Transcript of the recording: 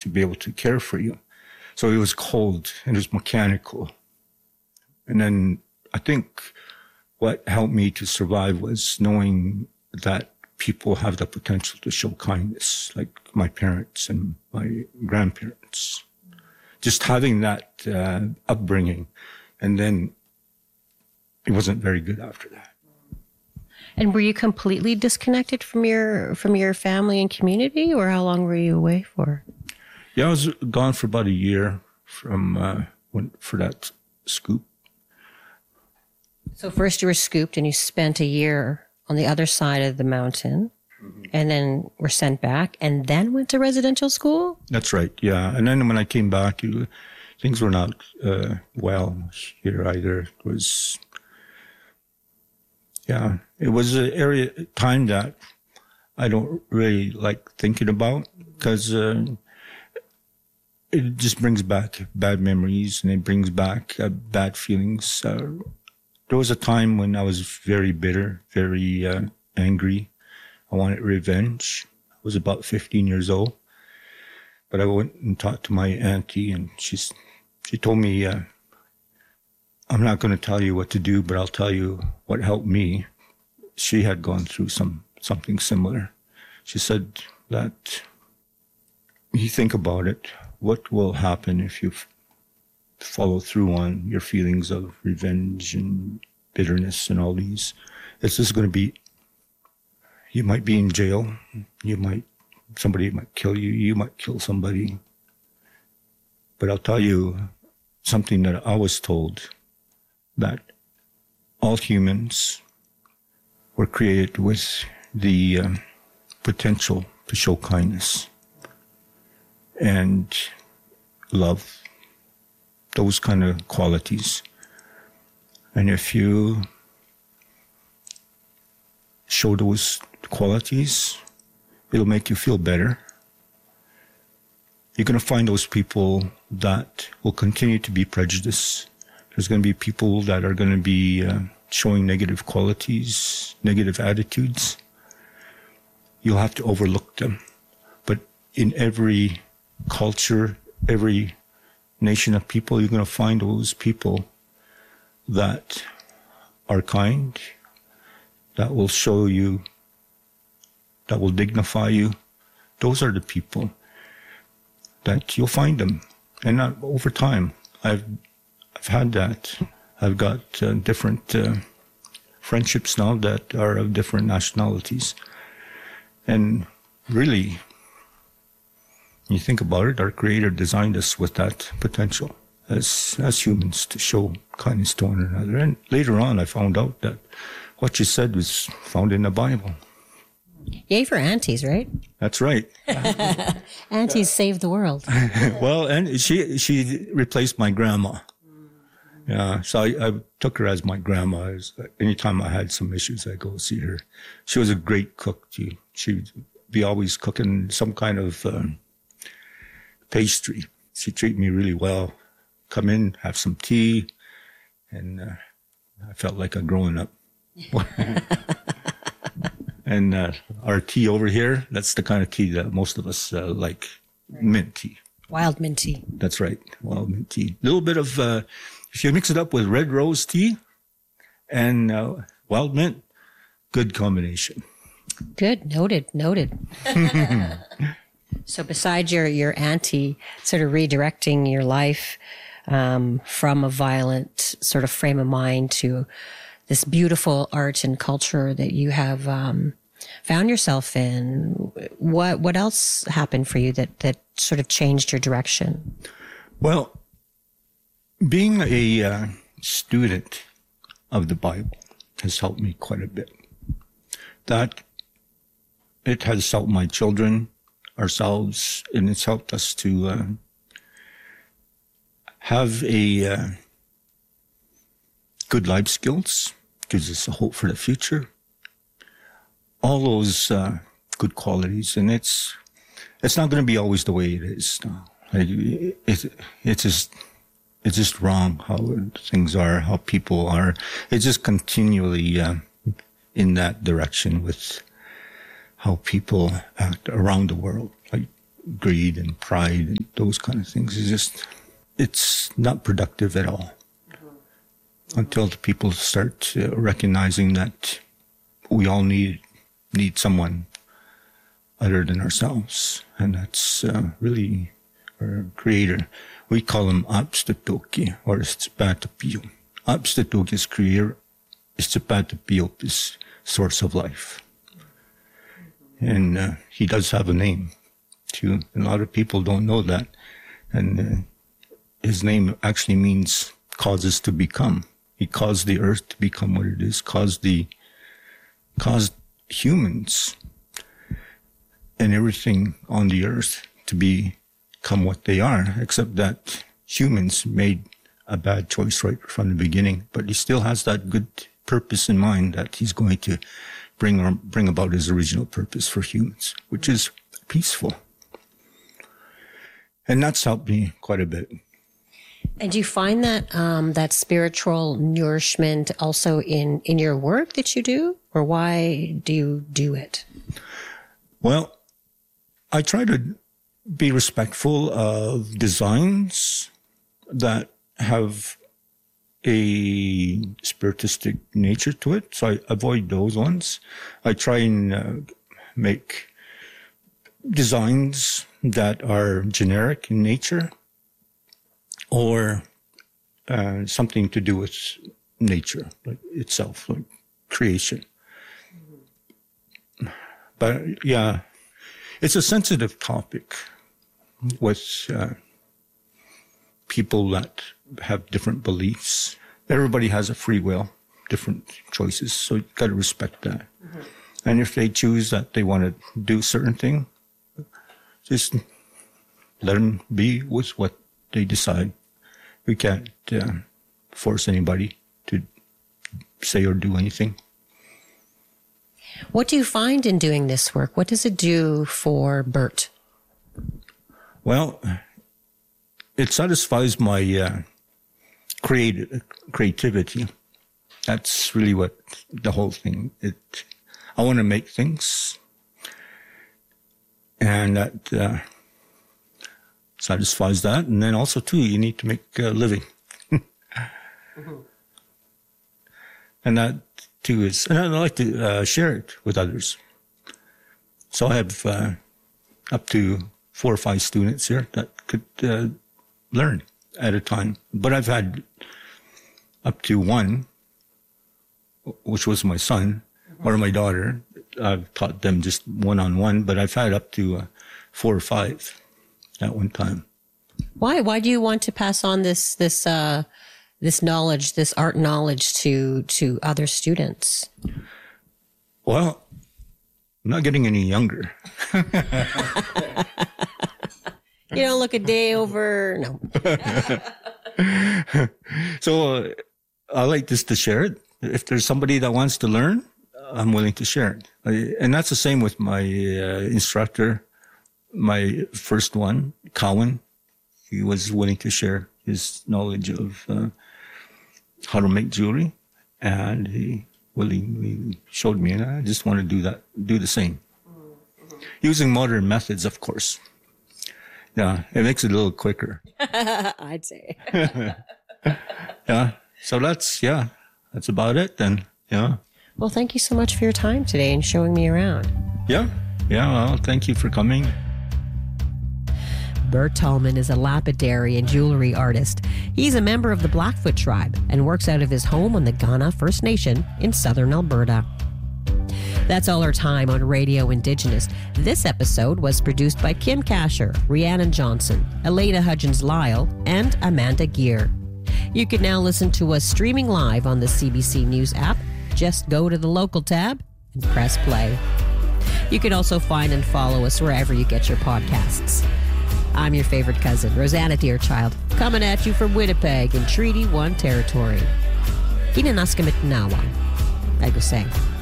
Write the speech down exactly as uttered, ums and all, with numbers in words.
to be able to care for you. So it was cold and it was mechanical. And then I think what helped me to survive was knowing that people have the potential to show kindness, like my parents and my grandparents. Just having that uh, upbringing. And then it wasn't very good after that. And were you completely disconnected from your from your family and community, or how long were you away for? Yeah, I was gone for about a year from uh, when, for that scoop. So first you were scooped and you spent a year on the other side of the mountain, mm-hmm. and then were sent back and then went to residential school? That's right, yeah. And then when I came back, you, things were not uh, well here either. It was, yeah, it was an area, time that I don't really like thinking about because uh, it just brings back bad memories and it brings back uh, bad feelings. Uh, there was a time when I was very bitter, very uh, angry. I wanted revenge. I was about fifteen years old. But I went and talked to my auntie, and she's, she told me, uh, I'm not going to tell you what to do, but I'll tell you what helped me. She had gone through some something similar. She said that you think about it, what will happen if you f- follow through on your feelings of revenge and bitterness and all these? It's just going to be, you might be in jail, you might, somebody might kill you, you might kill somebody. But I'll tell you something that I was told, that all humans were created with the um, potential to show kindness and love, those kind of qualities. And if you show those qualities, it'll make you feel better. You're going to find those people that will continue to be prejudiced. There's going to be people that are going to be uh, showing negative qualities, negative attitudes. You'll have to overlook them. But in every culture, every nation of people, you're going to find those people that are kind, that will show you, that will dignify you. Those are the people that you'll find them. And not over time, I've I've had that. I've got uh, different uh, friendships now that are of different nationalities. And really, when you think about it, our Creator designed us with that potential as as humans to show kindness to one another. And later on, I found out that what you said was found in the Bible. Yay for aunties, right? That's right. Aunties save the world. Well, and she she replaced my grandma. Yeah, so I, I took her as my grandma. Anytime I had some issues, I go see her. She was a great cook. She she'd be always cooking some kind of um, pastry. She treated me really well. Come in, have some tea, and uh, I felt like a growing up. And uh, our tea over here, that's the kind of tea that most of us uh, like, right. Mint tea. Wild mint tea. That's right, wild mint tea. A little bit of, uh, if you mix it up with red rose tea and uh, wild mint, good combination. Good, noted, noted. So besides your, your auntie sort of redirecting your life um, from a violent sort of frame of mind to this beautiful art and culture that you have um, found yourself in, what what else happened for you that, that sort of changed your direction? Well, being a uh, student of the Bible has helped me quite a bit. That it has helped my children, ourselves, and it's helped us to uh, have a uh, good life skills, gives us a hope for the future. All those uh, good qualities, and it's it's not going to be always the way it is now. Like, it, it, it's just it's just wrong how things are, how people are. It's just continually uh, in that direction with how people act around the world. Like greed and pride and those kind of things. It's just, it's not productive at all. Mm-hmm. Until the people start uh, recognizing that we all need need someone other than ourselves. And that's uh, really our creator. We call him Apstatoki, or Spatapio. Apstatoki is creator, Spatapio is source of life. And uh, he does have a name, too. And a lot of people don't know that. And uh, his name actually means causes to become. He caused the earth to become what it is, caused the, caused humans and everything on the earth to become what they are, except that humans made a bad choice right from the beginning. But he still has that good purpose in mind that he's going to bring or bring about his original purpose for humans, which is peaceful. And that's helped me quite a bit. And do you find that um, that spiritual nourishment also in, in your work that you do? Or why do you do it? Well, I try to be respectful of designs that have a spiritistic nature to it. So I avoid those ones. I try and uh, make designs that are generic in nature or uh, something to do with nature like itself, like creation. But yeah, it's a sensitive topic with uh, people that have different beliefs. Everybody has a free will, different choices, so you got to respect that. Mm-hmm. And if they choose that they want to do a certain thing, just let them be with what they decide. We can't uh, force anybody to say or do anything. What do you find in doing this work? What does it do for Bert? Well, it satisfies my uh, creative creativity. That's really what the whole thing. It. I want to make things, and that uh, satisfies that. And then also too, you need to make a living, mm-hmm. and that too is. And I like to uh, share it with others. So I have uh, up to four or five students here that could uh, learn at a time. But I've had up to one, which was my son or my daughter. I've taught them just one-on-one, but I've had up to uh, four or five at one time. Why? Why do you want to pass on this this uh, this knowledge, this art knowledge to to other students? Well, I'm not getting any younger. You don't look a day over. No. So uh, I like this to share it. If there's somebody that wants to learn, I'm willing to share it. I, and that's the same with my uh, instructor, my first one, Cowan. He was willing to share his knowledge of uh, how to make jewelry, and he willingly showed me, and I just want to do that, do the same. Mm-hmm. Using modern methods, of course. Yeah, it makes it a little quicker. I'd say. Yeah, so that's, yeah, that's about it then, yeah. Well, thank you so much for your time today and showing me around. Yeah, yeah, well, thank you for coming. Bert Tallman is a lapidary and jewelry artist. He's a member of the Blackfoot tribe and works out of his home on the Kaurna First Nation in southern Alberta. That's all our time on Radio Indigenous. This episode was produced by Kim Kasher, Rhiannon Johnson, Elena Hudgens-Lyle, and Amanda Gear. You can now listen to us streaming live on the C B C News app. Just go to the local tab and press play. You can also find and follow us wherever you get your podcasts. I'm your favorite cousin, Rosanna Deerchild, coming at you from Winnipeg in Treaty One territory. Kinanaskamitnawa. I go say.